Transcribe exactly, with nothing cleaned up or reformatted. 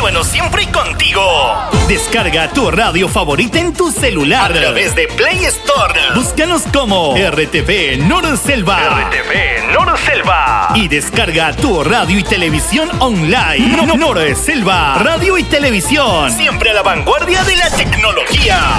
bueno siempre contigo. Descarga tu radio favorita en tu celular a través de Play Store. Búscanos como R T V Norselva. R T V Norselva. Y descarga tu radio y televisión online. Norselva Radio y Televisión. Siempre a la vanguardia de la tecnología.